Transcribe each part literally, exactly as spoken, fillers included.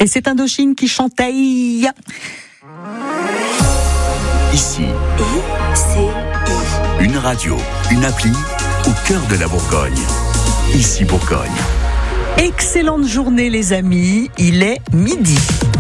Et c'est Indochine qui chantaille. Ici, I, C, I. une radio, une appli au cœur de la Bourgogne. Ici Bourgogne. Excellente journée les amis, il est midi.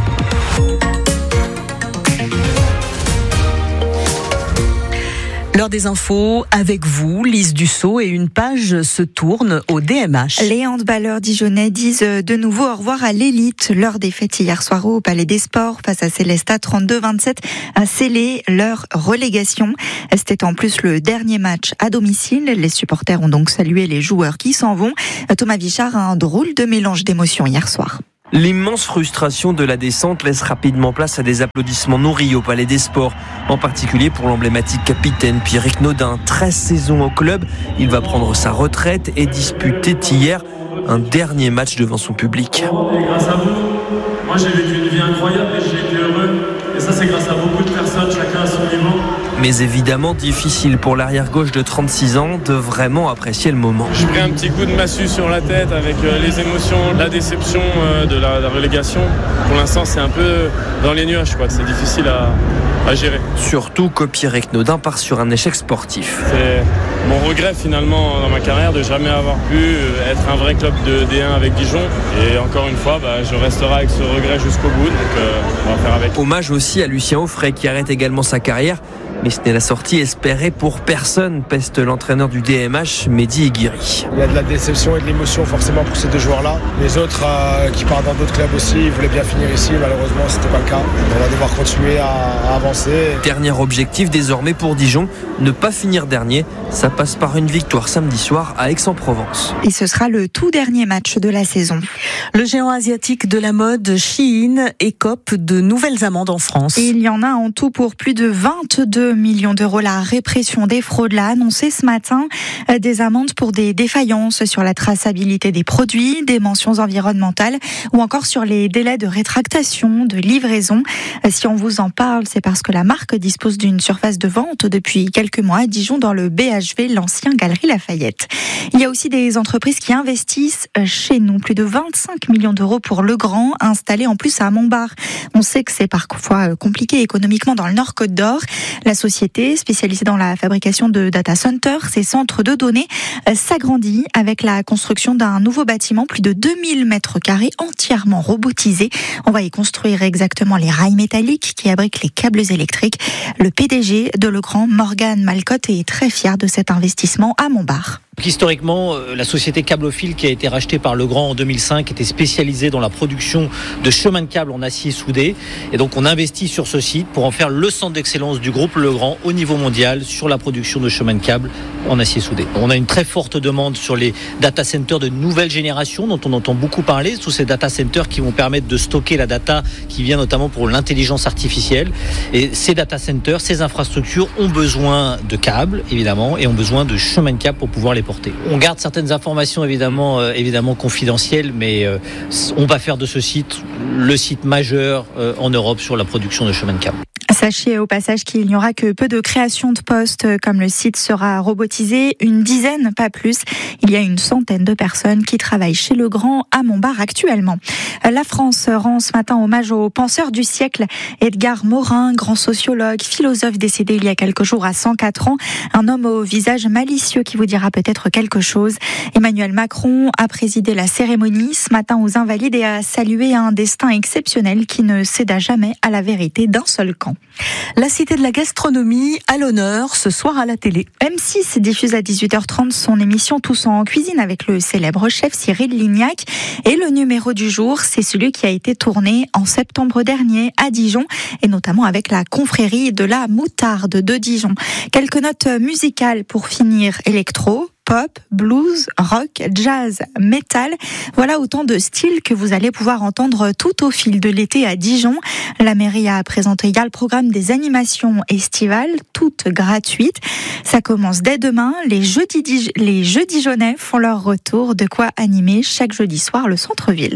L'heure des infos avec vous, Lise Dussault, et une page se tourne au D M H. Les handballeurs dijonnais disent de nouveau au revoir à l'élite. Leur défaite hier soir au Palais des Sports face à Célestat trente-deux vingt-sept a scellé leur relégation. C'était en plus le dernier match à domicile. Les supporters ont donc salué les joueurs qui s'en vont. Thomas Vichard a un drôle de mélange d'émotions hier soir. L'immense frustration de la descente laisse rapidement place à des applaudissements nourris au Palais des Sports, en particulier pour l'emblématique capitaine Pierrick Naudin. treize saisons au club, il va prendre sa retraite et disputer hier un dernier match devant son public. Et grâce à vous, moi j'ai vécu une vie incroyable et j'ai été heureux. Et ça c'est grâce à beaucoup de personnes, chacun à son niveau. Mais évidemment difficile pour l'arrière-gauche de trente-six ans de vraiment apprécier le moment. J'ai pris un petit coup de massue sur la tête avec les émotions, la déception de la, la relégation. Pour l'instant c'est un peu dans les nuages, quoi. C'est difficile à, à gérer. Surtout que Pierrick Naudin part sur un échec sportif. C'est mon regret finalement dans ma carrière de jamais avoir pu être un vrai club de D un avec Dijon. Et encore une fois, bah, je resterai avec ce regret jusqu'au bout. Donc euh, on va faire avec. Hommage aussi à Lucien Auffray qui arrête également sa carrière. Mais ce n'est la sortie espérée pour personne, peste l'entraîneur du D M H, Mehdi Aguirre. Il y a de la déception et de l'émotion forcément pour ces deux joueurs-là. Les autres euh, qui partent dans d'autres clubs aussi, ils voulaient bien finir ici. Malheureusement, ce n'était pas le cas. On va devoir continuer à, à avancer. Dernier objectif désormais pour Dijon, ne pas finir dernier. Ça passe par une victoire samedi soir à Aix-en-Provence. Et ce sera le tout dernier match de la saison. Le géant asiatique de la mode Shein écope de nouvelles amendes en France. Et il y en a en tout pour plus de vingt-deux millions d'euros. La répression des fraudes l'a annoncé ce matin. Des amendes pour des défaillances sur la traçabilité des produits, des mentions environnementales ou encore sur les délais de rétractation, de livraison. Si on vous en parle, c'est parce que la marque dispose d'une surface de vente depuis quelques mois à Dijon dans le B H V, l'ancien Galerie Lafayette. Il y a aussi des entreprises qui investissent chez nous. Plus de vingt-cinq millions d'euros pour Legrand, installé en plus à Montbard. On sait que c'est parfois compliqué économiquement dans le Nord Côte d'Or. La société, spécialisée dans la fabrication de data centers, ces centres de données, s'agrandit avec la construction d'un nouveau bâtiment, plus de deux mille mètres carrés, entièrement robotisé. On va y construire exactement les rails métalliques qui abritent les câbles électriques. Le P D G de Legrand, Morgan Malcotte, est très fier de cet investissement à Montbard. Historiquement, la société Cablophile qui a été rachetée par Legrand en deux mille cinq était spécialisée dans la production de chemins de câbles en acier soudé. Et donc on investit sur ce site pour en faire le centre d'excellence du groupe Legrand au niveau mondial sur la production de chemins de câbles en acier soudé. On a une très forte demande sur les data centers de nouvelle génération dont on entend beaucoup parler, tous ces data centers qui vont permettre de stocker la data qui vient notamment pour l'intelligence artificielle. Et ces data centers, ces infrastructures ont besoin de câbles évidemment et ont besoin de chemins de câbles pour pouvoir les porter. On garde certaines informations évidemment, euh, évidemment confidentielles, mais euh, on va faire de ce site le site majeur euh, en Europe sur la production de chemins de câbles. Sachez au passage qu'il n'y aura que peu de création de postes, comme le site sera robotisé, une dizaine, pas plus. Il y a une centaine de personnes qui travaillent chez Legrand à Montbard actuellement. La France rend ce matin hommage au penseur du siècle, Edgar Morin, grand sociologue, philosophe décédé il y a quelques jours à cent quatre ans. Un homme au visage malicieux qui vous dira peut-être quelque chose. Emmanuel Macron a présidé la cérémonie ce matin aux Invalides et a salué un destin exceptionnel qui ne céda jamais à la vérité d'un seul camp. La Cité de la gastronomie à l'honneur ce soir à la télé. M six diffuse à dix-huit heures trente son émission Tous en cuisine avec le célèbre chef Cyril Lignac. Et le numéro du jour, c'est celui qui a été tourné en septembre dernier à Dijon et notamment avec la confrérie de la moutarde de Dijon. Quelques notes musicales pour finir. Électro, pop, blues, rock, jazz, metal. Voilà autant de styles que vous allez pouvoir entendre tout au fil de l'été à Dijon. La mairie a présenté hier le programme des animations estivales, toutes gratuites. Ça commence dès demain. Les jeudis, les jeudis dijonnais font leur retour. De quoi animer chaque jeudi soir le centre-ville.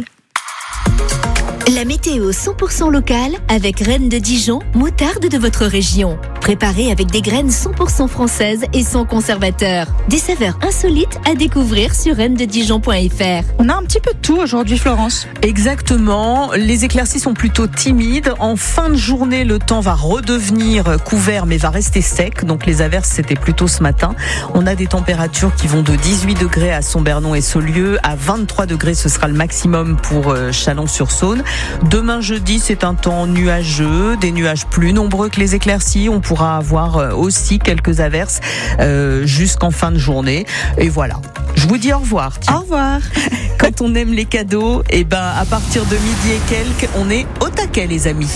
La météo cent pour cent locale avec Reine de Dijon, moutarde de votre région. préparés avec des graines cent pour cent françaises et sans conservateur. Des saveurs insolites à découvrir sur reine de dijon point f r. On a un petit peu de tout aujourd'hui, Florence. Exactement. Les éclaircies sont plutôt timides. En fin de journée, le temps va redevenir couvert mais va rester sec. Donc les averses, c'était plutôt ce matin. On a des températures qui vont de dix-huit degrés à Sombernon et Saulieu. À vingt-trois degrés, ce sera le maximum pour Chalon-sur-Saône. Demain jeudi, c'est un temps nuageux, des nuages plus nombreux que les éclaircies. On pourra avoir aussi quelques averses euh, jusqu'en fin de journée. Et voilà. Je vous dis au revoir. Tiens. Au revoir. Quand on aime les cadeaux, et ben à partir de midi et quelques, on est au taquet, les amis.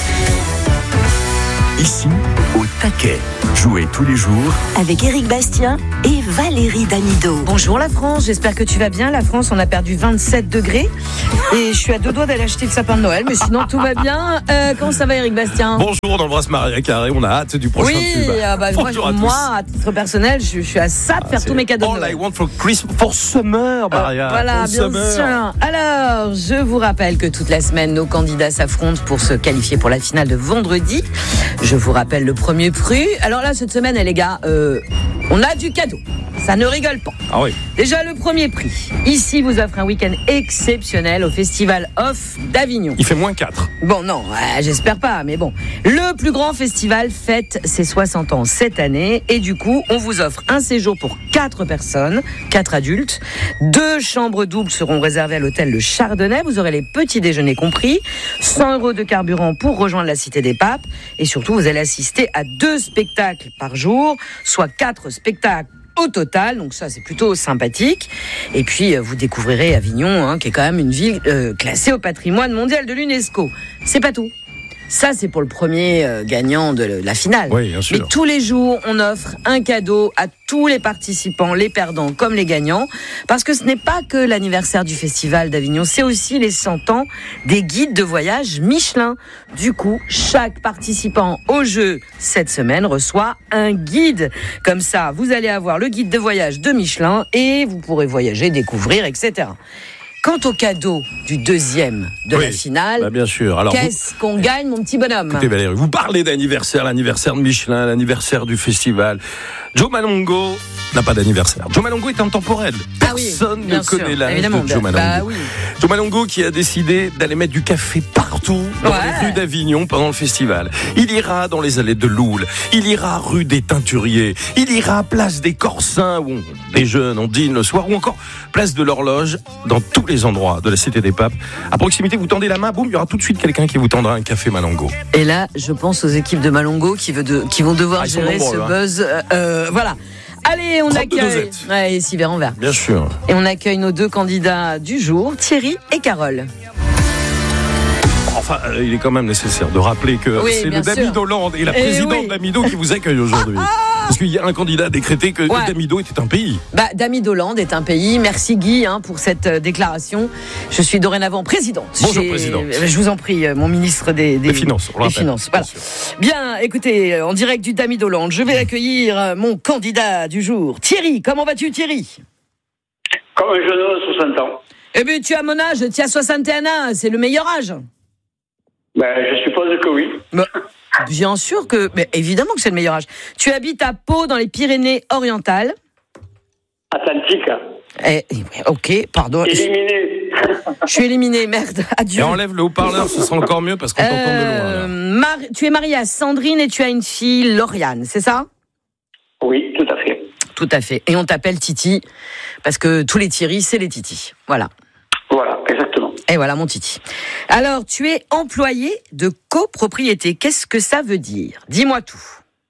Ici, au taquet. Jouez tous les jours avec Éric Bastien et Valérie Damido. Bonjour la France, j'espère que tu vas bien. La France, on a perdu vingt-sept degrés et je suis à deux doigts d'aller acheter le sapin de Noël, mais sinon tout va bien. Euh, comment ça va, Éric Bastien? Bonjour, on embrasse Maria Carré, on a hâte du prochain oui, tube. Euh, bah, moi, à moi à titre personnel, je, je suis à ça de faire ah, tous mes cadeaux de Noël. All I want for Christmas, for summer, Maria. Euh, voilà, for bien summer. sûr. Alors, je vous rappelle que toute la semaine, nos candidats s'affrontent pour se qualifier pour la finale de vendredi. Je vous rappelle le premier prix. Alors là, cette semaine, les gars, euh, on a du cadeau. Ça ne rigole pas. Ah oui. Déjà, le premier prix. Ici, vous offre un week-end exceptionnel au Festival Off d'Avignon. Il fait moins quatre. Bon, non, ouais, j'espère pas, mais bon. Le plus grand festival fête ses soixante ans cette année. Et du coup, on vous offre un séjour pour quatre personnes, quatre adultes. Deux chambres doubles seront réservées à l'hôtel Le Chardonnay. Vous aurez les petits déjeuners compris. cent euros de carburant pour rejoindre la Cité des Papes. Et surtout, vous allez assister à deux spectacles par jour, soit quatre spectacles au total, donc ça c'est plutôt sympathique. Et puis vous découvrirez Avignon, hein, qui est quand même une ville euh, classée au patrimoine mondial de l'UNESCO. C'est pas tout. Ça, c'est pour le premier euh, gagnant de la finale. Oui, bien sûr. Mais tous les jours, on offre un cadeau à tous les participants, les perdants comme les gagnants, parce que ce n'est pas que l'anniversaire du Festival d'Avignon, c'est aussi les cent ans des guides de voyage Michelin. Du coup, chaque participant au jeu cette semaine reçoit un guide. Comme ça, vous allez avoir le guide de voyage de Michelin et vous pourrez voyager, découvrir, et cetera. Quant au cadeau du deuxième de oui, la finale, bah bien sûr. Alors, qu'est-ce vous... qu'on gagne, mon petit bonhomme? Écoutez Valérie, vous parlez d'anniversaire, l'anniversaire de Michelin, l'anniversaire du festival. Joe Malongo n'a pas d'anniversaire. Joe Malongo est intemporel. Ah oui, Personne ne sûr, connaît l'âge évidemment, de Joe Malongo. Bah oui. Joe Malongo qui a décidé d'aller mettre du café partout dans ouais. les rues d'Avignon pendant le festival. Il ira dans les allées de Loul, il ira rue des Teinturiers, il ira place des Corsins où on déjeune, on dîne le soir, ou encore place de l'Horloge, dans tous les endroits de la Cité des Papes. À proximité, vous tendez la main, boum, il y aura tout de suite quelqu'un qui vous tendra un café Malongo. Et là, je pense aux équipes de Malongo qui, veut de, qui vont devoir ah, gérer nombreux, ce hein. buzz. Euh, euh, voilà. Allez, on accueille. Ouais, et six verres en verre. Bien sûr. Et on accueille nos deux candidats du jour, Thierry et Carole. Enfin, euh, il est quand même nécessaire de rappeler que oui, c'est le Damido Land et la et présidente oui. Damido qui vous accueille aujourd'hui. Parce qu'il y a un candidat a décrété que ouais. Damido était un pays. Bah, Damido Land est un pays. Merci Guy hein, pour cette euh, déclaration. Je suis dorénavant présidente. Bonjour J'ai... présidente. Je vous en prie, mon ministre des, des... des Finances. On des Finances. Voilà. Bien, écoutez, en direct du Damido Land, je vais accueillir mon candidat du jour, Thierry. Comment vas-tu, Thierry? Comme un jeune homme de soixante ans. Eh bien, tu as mon âge, tu as soixante et un ans, c'est le meilleur âge. Ben, je suppose que oui. Mais, bien sûr que, mais évidemment que c'est le meilleur âge. Tu habites à Pau, dans les Pyrénées-Orientales. Atlantique. Eh, ok, pardon. Éliminé. Je suis éliminé, merde. Adieu. Et enlève le haut-parleur, ce sera encore mieux parce qu'on euh, t'entend de loin. Là. Mar- tu es mariée à Sandrine et tu as une fille, Lauriane, c'est ça? Oui, tout à fait. Tout à fait. Et on t'appelle Titi parce que tous les Thierry, c'est les Titi. Voilà. Voilà, exactement. Et voilà mon Titi. Alors, tu es employé de copropriété. Qu'est-ce que ça veut dire? Dis-moi tout.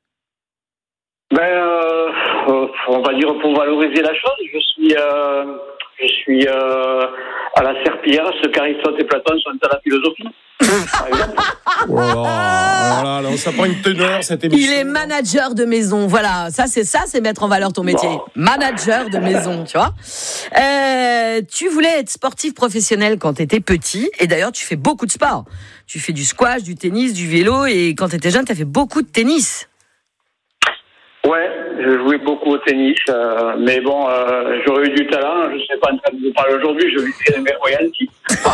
Ben, euh, euh, on va dire pour valoriser la chose, je suis, euh, je suis euh, à la serpillière, ce qu'Aristote et Platon sont à la philosophie. Par exemple. Oh là, là, là, ça prend une teneur cette émission. Il est manager de maison, voilà. Ça, c'est ça, c'est mettre en valeur ton métier. Bon. Manager de maison, tu vois. Euh, tu voulais être sportif professionnel quand tu étais petit, et d'ailleurs, tu fais beaucoup de sport. Tu fais du squash, du tennis, du vélo, et quand tu étais jeune, tu as fait beaucoup de tennis. Ouais, je jouais beaucoup au tennis, euh, mais bon, euh, j'aurais eu du talent. Je ne sais pas en train de vous parler aujourd'hui, je vis très mes royalties.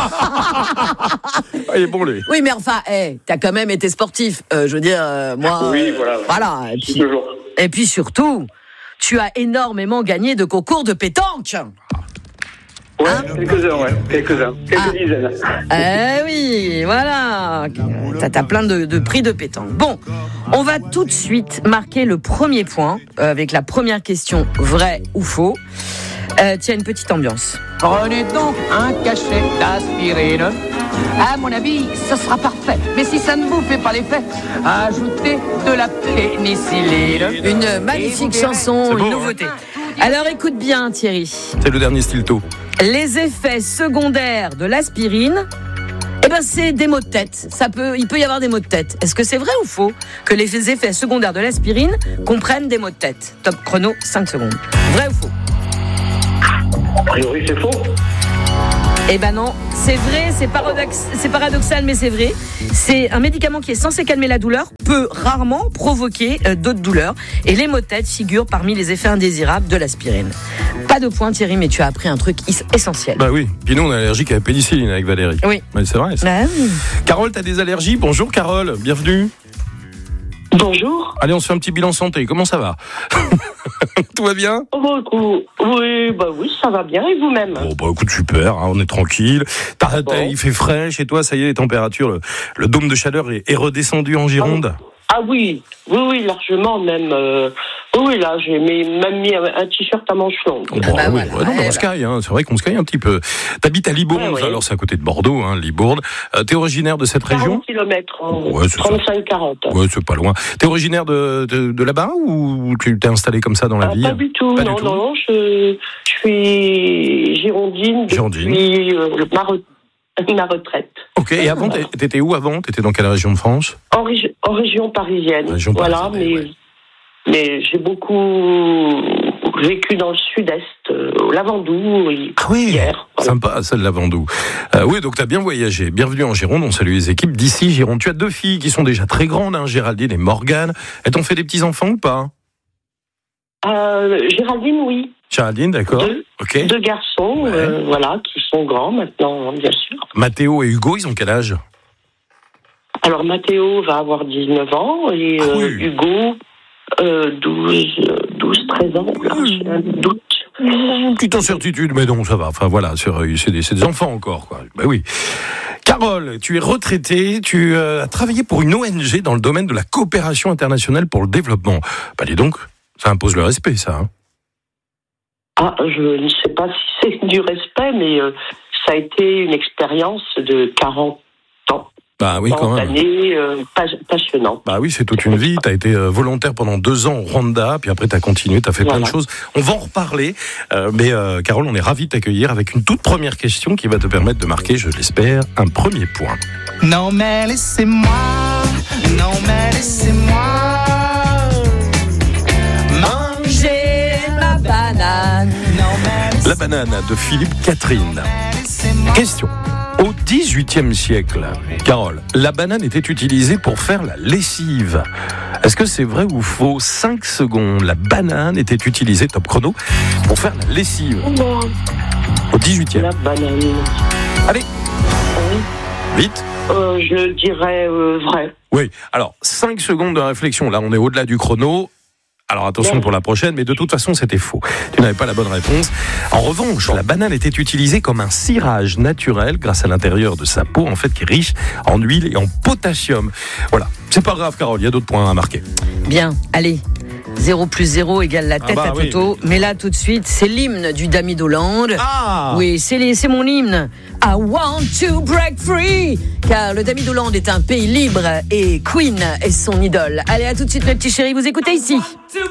Ah, il est bon, lui. Oui, mais enfin, hey, t'as quand même été sportif. Euh, je veux dire, euh, moi. Oui, voilà. Ouais. Voilà. Et puis, toujours. et puis surtout, tu as énormément gagné de concours de pétanque. Ouais, hein quelques-uns, ouais, quelques-uns, quelques ah. dizaines. Eh oui, voilà. T'as, t'as plein de, de prix de pétanque. Bon, on va tout de suite marquer le premier point euh, avec la première question, vrai ou faux. Euh, tiens, une petite ambiance. Prenez donc un cachet d'aspirine. À mon avis, ce sera parfait. Mais si ça ne vous fait pas l'effet, ajoutez de la pénicilline. Une magnifique chanson, beau, une nouveauté. Hein. Alors écoute bien, Thierry. C'est le dernier Stilto. Les effets secondaires de l'aspirine, eh ben c'est des maux de tête. Ça peut, il peut y avoir des maux de tête. Est-ce que c'est vrai ou faux que les effets secondaires de l'aspirine comprennent des maux de tête? Top chrono, cinq secondes. Vrai ou faux? A priori, c'est faux. Eh ben non, c'est vrai, c'est, paradox, c'est paradoxal, mais c'est vrai. C'est un médicament qui est censé calmer la douleur, peut rarement provoquer euh, d'autres douleurs. Et les maux de tête figurent parmi les effets indésirables de l'aspirine. Pas de point, Thierry, mais tu as appris un truc is- essentiel. Bah oui, puis nous on est allergique à la pénicilline avec Valérie. Oui. Mais c'est vrai. C'est... Bah oui. Carole, t'as des allergies? Bonjour Carole, bienvenue. Bonjour. Allez, on se fait un petit bilan santé, comment ça va? Tout va bien? Oh, oui, bah oui, ça va bien, et vous-même? Bon, bah écoute, super, hein, on est tranquille. T'as, bon. Il fait frais chez toi, ça y est, les températures, le, le dôme de chaleur est, est redescendu en Gironde? Ah oui, oui, oui, largement même. Euh, oui, là, j'ai même mis un, un t-shirt à manches longues. Oh, bah, ah bah, oui, voilà, ouais, non, ouais, on se caille, hein, c'est vrai qu'on se caille un petit peu. T'habites à Libourne, ouais, ouais. Alors c'est à côté de Bordeaux, hein, Libourne. Euh, t'es originaire de cette région? quarante kilomètres, hein, ouais, trente-cinq quarante. Ouais, c'est pas loin. T'es originaire de, de, de là-bas ou tu t'es installé comme ça dans la ah, ville? Pas du tout, pas non, du tout. non, je, je suis girondine, girondine. depuis euh, ma retraite. Ma retraite. Ok, et avant, t'étais où avant? T'étais dans quelle région de France? En, régi- en région parisienne. Région voilà, parisienne, mais, ouais. mais j'ai beaucoup vécu dans le sud-est, euh, au Lavandou, ah oui, hier. Voilà. Sympa, ça, le Lavandou. Euh, oui, donc t'as bien voyagé. Bienvenue en Gironde, on salue les équipes d'ici Gironde. Tu as deux filles qui sont déjà très grandes, hein, Géraldine et Morgane. Elles t'ont fait des petits-enfants ou pas? euh, Géraldine, oui. Géraldine, d'accord. Deux, okay. deux garçons, ouais. euh, voilà, qui sont grands maintenant, bien sûr. Mathéo et Hugo, ils ont quel âge? Alors, Mathéo va avoir dix-neuf ans et ah, euh, oui. Hugo, euh, douze, treize ans. Là, j'ai un doute. Une petite incertitude, mais non, ça va. Enfin, voilà, c'est des, c'est des enfants encore, quoi. Ben oui. Carole, tu es retraitée, tu euh, as travaillé pour une O N G dans le domaine de la coopération internationale pour le développement. Bah, dis donc, ça impose le respect, ça, hein. Ah, je ne sais pas si c'est du respect, mais euh, ça a été une expérience de quarante ans. Bah oui, quand même. Années, euh, passionnant. Bah oui, c'est toute une vie. Tu as été euh, volontaire pendant deux ans au Rwanda, puis après tu as continué, tu as fait voilà. plein de choses. On va en reparler, euh, mais euh, Carole, on est ravis de t'accueillir avec une toute première question qui va te permettre de marquer, je l'espère, un premier point. Non mais laissez-moi, non mais laissez-moi manger ma banane. La banane de Philippe Catherine. Question. Au dix-huitième siècle, Carole, la banane était utilisée pour faire la lessive. Est-ce que c'est vrai ou faux? cinq secondes, la banane était utilisée, top chrono, pour faire la lessive. Non. Au dix-huitième. La banane. Allez. Oui. Vite. Euh, je dirais euh, vrai. Oui, alors cinq secondes de réflexion. Là, on est au-delà du chrono. Alors attention ouais. pour la prochaine, mais de toute façon c'était faux. Tu n'avais pas la bonne réponse. En revanche, la banane était utilisée comme un cirage naturel grâce à l'intérieur de sa peau, en fait, qui est riche en huile et en potassium. Voilà, c'est pas grave Carole, il y a d'autres points à marquer. Bien, allez. zéro plus zéro égale la tête ah bah, à Toto. Oui. Mais là, tout de suite, c'est l'hymne du Dami d'Hollande. Ah oui, c'est, les, c'est mon hymne. I want to break free. Car le Dami d'Hollande est un pays libre et Queen est son idole. Allez, à tout de suite, mes petits chéris. Vous écoutez ici.